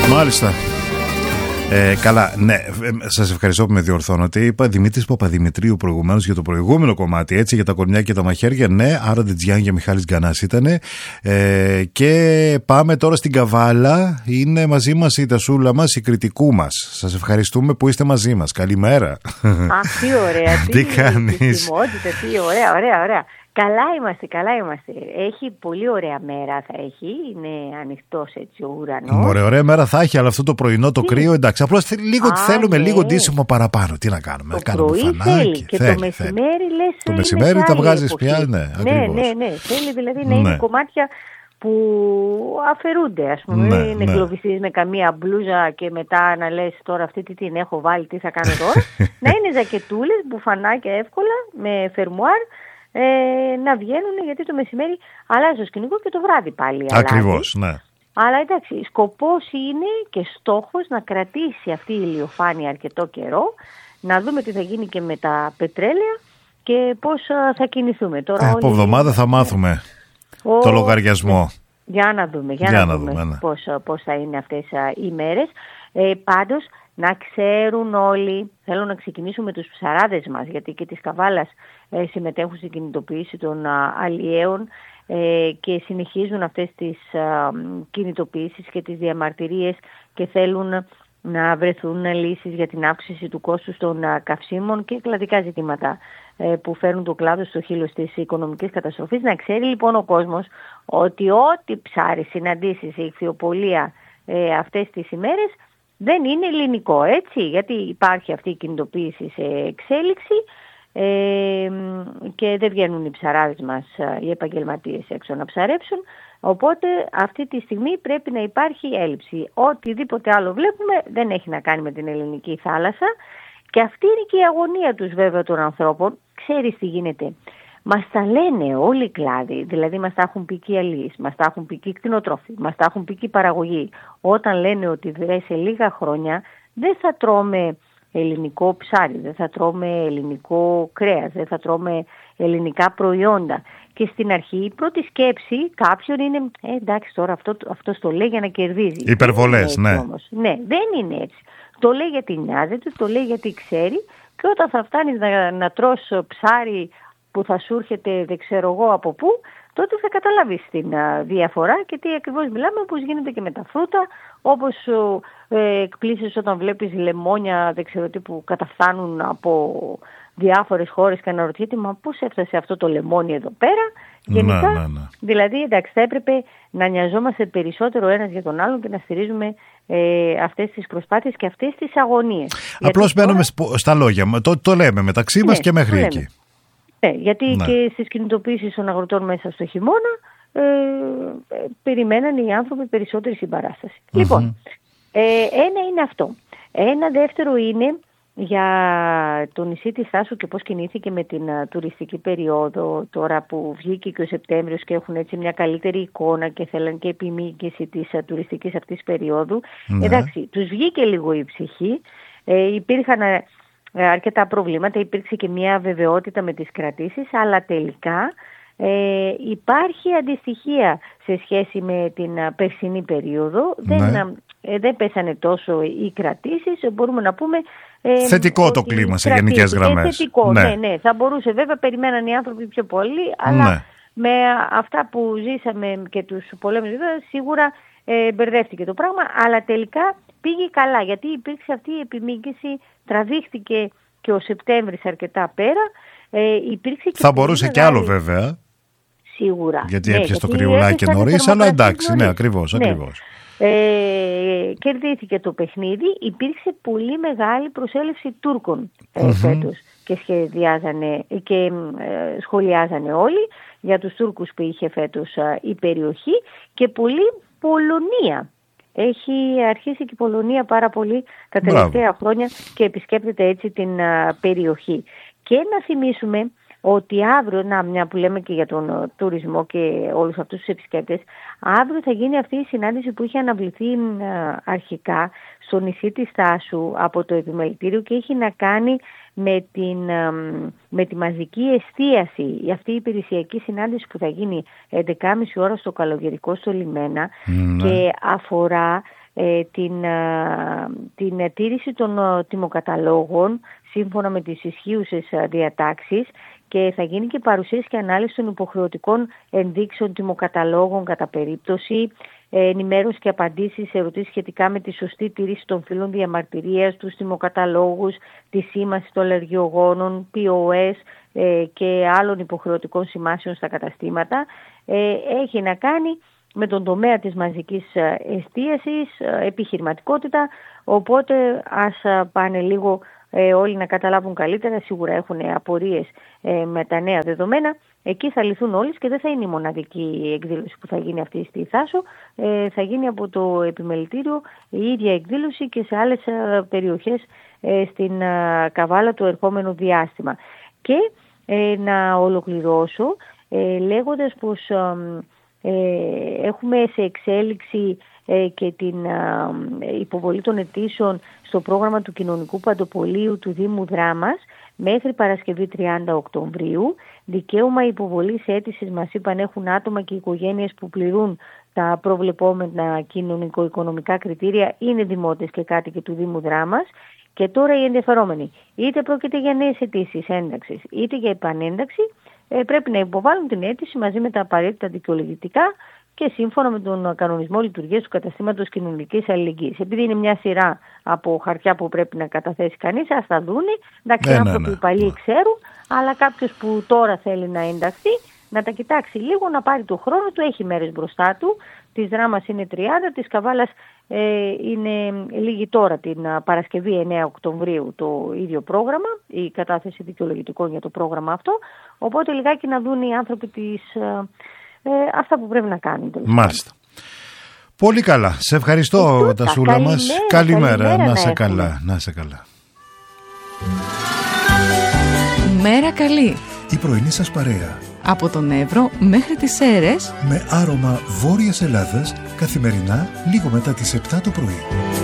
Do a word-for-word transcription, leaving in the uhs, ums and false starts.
Μάλιστα. Ε, καλά, ναι, σας ευχαριστώ που με διορθώνετε. Είπα Δημήτρης Παπαδημητρίου προηγουμένως για το προηγούμενο κομμάτι, έτσι, για τα κορμιά και τα μαχαίρια. Ναι, άρα Ντιτζιάν για Μιχάλης Γκανάς ήτανε. Ε, και πάμε τώρα στην Καβάλα. Είναι μαζί μας η Τασούλα μας, η κριτικού μας. Σας ευχαριστούμε που είστε μαζί μας. Καλημέρα. Αχ, τι ωραία. Τι κάνεις? Τι ωραία, ωραία, ωραία. Καλά είμαστε, καλά είμαστε. Έχει πολύ ωραία μέρα θα έχει. Είναι ανοιχτός έτσι ο ουρανός. Ωραία, ωραία μέρα θα έχει, αλλά αυτό το πρωινό το τι? κρύο, εντάξει. Απλώς λίγο, Α, θέλουμε ναι. λίγο ντύσιμο παραπάνω. Τι να κάνουμε, το κάνουμε πρωί φανάκι. Θέλει. Και θέλει, το μεσημέρι θέλει. λες. Το μεσημέρι τα βγάζεις πια, ναι, ναι, ακριβώς. ναι, ναι. Θέλει δηλαδή να ναι. είναι κομμάτια που αφαιρούνται, ας πούμε. Ναι, δεν είναι ναι. εγκλωβιστείς με καμία μπλούζα και μετά να λες τώρα αυτή τι την έχω βάλει, τι θα κάνω τώρα. Να είναι ζακετούλες, μπουφανάκια εύκολα, με φερμουάρ. Ε, να βγαίνουν, γιατί το μεσημέρι αλλάζει το σκηνικό και το βράδυ πάλι αλλάζει. Ακριβώς, ναι. Αλλά εντάξει, σκοπός είναι και στόχος να κρατήσει αυτή η ηλιοφάνεια αρκετό καιρό, να δούμε τι θα γίνει και με τα πετρέλαια και πώς θα κινηθούμε. Τώρα ε, από εβδομάδα θα μάθουμε ο... το λογαριασμό. Για να δούμε, για, για να, να δούμε, δούμε ναι. πώς, πώς θα είναι αυτές οι μέρες. Ε, πάντως, να ξέρουν όλοι, θέλω να ξεκινήσουμε με τους ψαράδες μας, γιατί και της Καβάλας ε, συμμετέχουν στην κινητοποίηση των α, αλλιέων ε, και συνεχίζουν αυτές τις α, κινητοποίησεις και τις διαμαρτυρίες και θέλουν να βρεθούν λύσεις για την αύξηση του κόστους των α, καυσίμων και κλαδικά ζητήματα ε, που φέρουν το κλάδο στο χείλος της οικονομικής καταστροφής. Να ξέρει λοιπόν ο κόσμος ότι ό,τι ψάρι συναντήσει σε ιχθυοπολία ε, αυτές τις ημέρες δεν είναι ελληνικό, έτσι, γιατί υπάρχει αυτή η κινητοποίηση σε εξέλιξη ε, και δεν βγαίνουν οι ψαράδες μας, οι επαγγελματίες έξω να ψαρέψουν, οπότε αυτή τη στιγμή πρέπει να υπάρχει έλλειψη. Οτιδήποτε άλλο βλέπουμε δεν έχει να κάνει με την ελληνική θάλασσα και αυτή είναι και η αγωνία τους βέβαια των ανθρώπων. Ξέρεις τι γίνεται. Μας τα λένε όλοι οι κλάδοι, δηλαδή μας τα έχουν πει και οι αλλοίς, μας τα έχουν πει και οι κτηνοτρόφοι, μας τα έχουν πει και η παραγωγή. Όταν λένε ότι δε σε λίγα χρόνια δεν θα τρώμε ελληνικό ψάρι, δεν θα τρώμε ελληνικό κρέας, δεν θα τρώμε ελληνικά προϊόντα. Και στην αρχή η πρώτη σκέψη κάποιον είναι ε, εντάξει τώρα αυτό, αυτός το λέει για να κερδίζει. Υπερβολές, ναι. Όμως. Ναι, δεν είναι έτσι. Το λέει γιατί νοιάζεται, το λέει γιατί ξέρει και όταν θα φτάνεις να, να τρως ψάρι που θα σου έρχεται δεν ξέρω εγώ από πού, τότε θα καταλάβεις την α, διαφορά και τι ακριβώς μιλάμε, όπως γίνεται και με τα φρούτα, όπως ε, εκπλήσεις όταν βλέπεις λεμόνια δεν ξέρω τι που καταφθάνουν από διάφορες χώρες και αναρωτιέται μα πώς έφτασε αυτό το λεμόνι εδώ πέρα. Γενικά, ναι, ναι, ναι. δηλαδή εντάξει θα έπρεπε να νοιαζόμαστε περισσότερο ένας για τον άλλον και να στηρίζουμε ε, αυτές τις προσπάθειες και αυτές τις αγωνίες. Απλώς μένουμε τώρα... στα λόγια, το, το λέμε μεταξύ ναι, μας και μέχρι εκεί. Ναι, γιατί ναι. και στις κινητοποίησεις των αγροτών μέσα στο χειμώνα ε, ε, περιμέναν οι άνθρωποι περισσότερη συμπαράσταση. Mm-hmm. Λοιπόν, ε, ένα είναι αυτό. Ένα δεύτερο είναι για το νησί της Θάσου και πώς κινήθηκε με την uh, τουριστική περίοδο τώρα που βγήκε και ο Σεπτέμβριος και έχουν έτσι μια καλύτερη εικόνα και θέλαν και επιμήκυση της uh, τουριστικής αυτής περίοδου. Ναι. Εντάξει, τους βγήκε λίγο η ψυχή, ε, υπήρχαν... Uh, αρκετά προβλήματα, υπήρξε και μια βεβαιότητα με τις κρατήσεις, αλλά τελικά ε, υπάρχει αντιστοιχεία σε σχέση με την περσινή περίοδο. Ναι. Δεν, ε, δεν πέσανε τόσο οι κρατήσεις, μπορούμε να πούμε... Ε, θετικό το κλίμα σε γενικές γραμμές. Ε, θετικό, ναι. ναι, ναι. Θα μπορούσε βέβαια, περιμέναν οι άνθρωποι πιο πολύ, αλλά ναι. με αυτά που ζήσαμε και τους πολέμους βέβαια, σίγουρα ε, μπερδεύτηκε το πράγμα, αλλά τελικά πήγε καλά, γιατί υπήρξε αυτή η επιμήκυση, τραβήχτηκε και ο Σεπτέμβρης αρκετά πέρα. Ε, υπήρξε και θα μπορούσε μεγάλη... και άλλο βέβαια. Σίγουρα. Γιατί ναι, έπιασε το κρυουλάκι νωρίς, αλλά εντάξει, νωρίς. ναι, ακριβώς, ναι. ακριβώς. Ε, κερδίθηκε το παιχνίδι, υπήρξε πολύ μεγάλη προσέλευση Τούρκων ε, mm-hmm. φέτος και σχεδιάζανε και ε, σχολιάζανε όλοι για τους Τούρκους που είχε φέτος ε, η περιοχή και πολύ Πολωνία. Έχει αρχίσει και η Πολωνία πάρα πολύ τα τελευταία Μπράβο. χρόνια και επισκέπτεται έτσι την α, περιοχή. Και να θυμίσουμε ότι αύριο, να μια που λέμε και για τον α, τουρισμό και όλους αυτούς τους επισκέπτες, αύριο θα γίνει αυτή η συνάντηση που είχε αναβληθεί α, αρχικά στο νησί της Θάσου από το Επιμελητήριο και έχει να κάνει με, την, α, με τη μαζική εστίαση, αυτή η υπηρεσιακή συνάντηση που θα γίνει έντεκα και μισή ώρα στο καλοκαιρικό στο Λιμένα mm, και αφορά ε, την, ε, την τήρηση των ε, τιμοκαταλόγων σύμφωνα με τις ισχύουσες ε, διατάξεις, και θα γίνει και παρουσίαση και ανάλυση των υποχρεωτικών ενδείξεων τιμοκαταλόγων κατά περίπτωση, ενημέρωση και απαντήσεις σε ερωτήσεις σχετικά με τη σωστή τήρηση των φύλων διαμαρτυρίας, τους τιμοκαταλόγους, τη σήμανση των αλλεργιογόνων, πι ο ες ε, και άλλων υποχρεωτικών σημάσεων στα καταστήματα. Ε, έχει να κάνει με τον τομέα της μαζικής εστίασης, επιχειρηματικότητα, οπότε ας πάνε λίγο ε, όλοι να καταλάβουν καλύτερα, σίγουρα έχουν απορίες ε, με τα νέα δεδομένα. Εκεί θα λυθούν όλες και δεν θα είναι η μοναδική εκδήλωση που θα γίνει αυτή στη Θάσο. Ε, θα γίνει από το Επιμελητήριο η ίδια εκδήλωση και σε άλλες ε, περιοχές ε, στην ε, Καβάλα το ερχόμενο διάστημα. Και ε, να ολοκληρώσω ε, λέγοντας πως ε, έχουμε σε εξέλιξη ε, και την ε, υποβολή των αιτήσεων στο πρόγραμμα του Κοινωνικού Παντοπολίου του Δήμου Δράμας μέχρι Παρασκευή τριάντα Οκτωβρίου. Δικαίωμα υποβολής αίτησης, μας είπαν, έχουν άτομα και οικογένειες που πληρούν τα προβλεπόμενα κοινωνικο-οικονομικά κριτήρια, είναι δημότες και κάτοικοι του Δήμου Δράμας. Και τώρα οι ενδιαφερόμενοι, είτε πρόκειται για νέες αιτήσεις ένταξης, είτε για επανένταξη, πρέπει να υποβάλουν την αίτηση μαζί με τα απαραίτητα δικαιολογητικά και σύμφωνα με τον κανονισμό λειτουργίας του καταστήματος κοινωνικής αλληλεγγύης. Επειδή είναι μια σειρά από χαρτιά που πρέπει να καταθέσει κανείς, ας τα δούνε. Εντάξει, οι άνθρωποι ναι, ναι. παλιοί ξέρουν, αλλά κάποιος που τώρα θέλει να ενταχθεί, να τα κοιτάξει λίγο, να πάρει το χρόνο του, έχει μέρες μπροστά του. Της Δράμας είναι τριάντα, της Καβάλας ε, είναι λίγη τώρα, την Παρασκευή εννέα Οκτωβρίου το ίδιο πρόγραμμα, η κατάθεση δικαιολογητικών για το πρόγραμμα αυτό. Οπότε λιγάκι να δουν οι άνθρωποι τις, ε, ε, αυτά που πρέπει να κάνουν. Μάλιστα. Πολύ καλά. Σε ευχαριστώ, Τασούλα μας. Καλημέρα. Καλημέρα. Να σε καλά. Να σε καλά. Μέρα καλή. Η πρωινή σας παρέα. Από τον Εύρο μέχρι τις Σέρρες. Με άρωμα Βόρειας Ελλάδας, καθημερινά λίγο μετά τις επτά το πρωί.